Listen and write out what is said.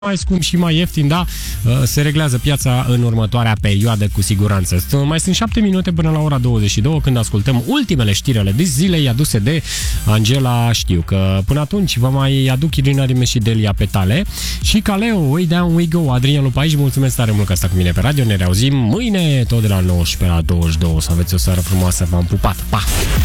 mai scump și mai ieftin, da, se reglează piața în următoarea perioadă cu siguranță. Mai sunt 7 minute până la ora 22 când ascultăm ultimele știri ale zilei aduse de Angela. Știu că până atunci vă mai aduc Irina Rimes și Delia Petale și Caleo, Way Down We Go. Adrian Lupa aici, mulțumesc tare mult că asta cu mine pe radio. Ne reauzim mâine tot de la 19 la 22. Să aveți o seară frumoasă, v-am pupat, pa!